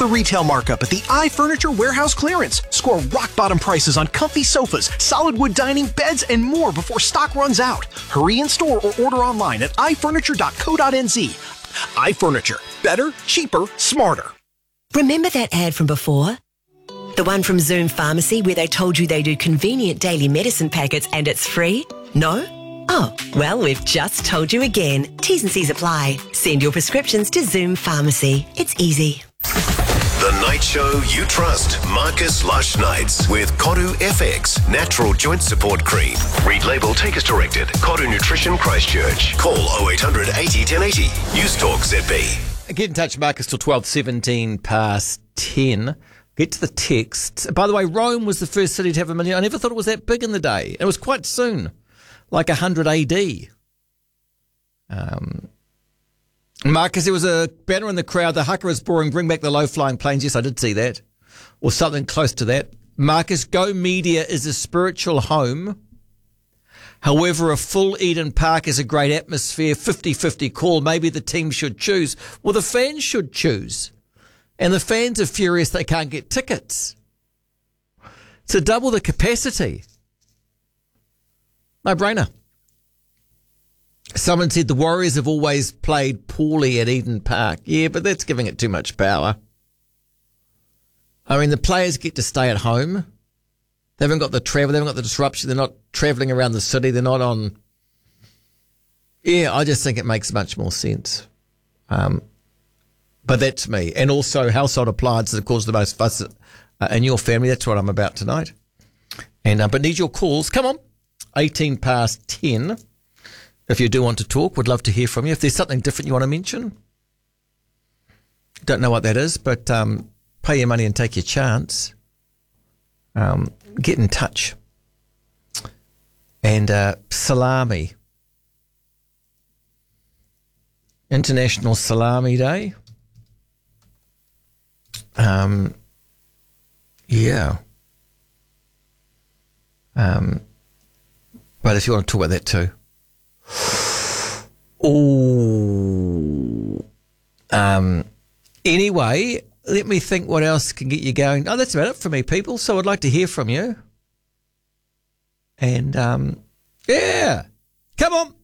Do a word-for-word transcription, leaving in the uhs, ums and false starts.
the retail markup at the iFurniture Warehouse Clearance. Score rock-bottom prices on comfy sofas, solid wood dining, beds, and more before stock runs out. Hurry in store or order online at i furniture dot co dot n z. iFurniture. Better, cheaper, smarter. Remember that ad from before? The one from Zoom Pharmacy where they told you they do convenient daily medicine packets and it's free? No? Oh, well, we've just told you again. T's and C's apply. Send your prescriptions to Zoom Pharmacy. It's easy. The night show you trust. Marcus Lush Nights with Koru F X Natural Joint Support Cream. Read label, take as directed. Koru Nutrition Christchurch. Call oh eight hundred eighty ten eighty. News Talk Z B. Get in touch, Marcus, till twelve seventeen past ten. Get to the text. By the way, Rome was the first city to have a million. I never thought it was that big in the day. It was quite soon, like one hundred A D. Um, Marcus, there was a banner in the crowd. The haka is boring. Bring back the low-flying planes. Yes, I did see that. Or something close to that. Marcus, Go Media is a spiritual home. However, a full Eden Park is a great atmosphere. fifty-fifty call. Maybe the team should choose. Well, the fans should choose. And the fans are furious they can't get tickets. So double the capacity. No brainer. Someone said the Warriors have always played poorly at Eden Park. Yeah, but that's giving it too much power. I mean, the players get to stay at home. They haven't got the travel. They haven't got the disruption. They're not travelling around the city. They're not on. Yeah, I just think it makes much more sense. Um, but that's me. And also household appliances have caused the most fuss uh, in your family. That's what I'm about tonight. And uh, but need your calls. Come on. eighteen past ten. If you do want to talk, would love to hear from you. If there's something different you want to mention, don't know what that is, but um, pay your money and take your chance. Um, get in touch. And uh, salami. International Salami Day. Um, yeah. Um, but if you want to talk about that too. Oh. Um, anyway, let me think what else can get you going. Oh, that's about it for me, people. So I'd like to hear from you. And, um, yeah, come on.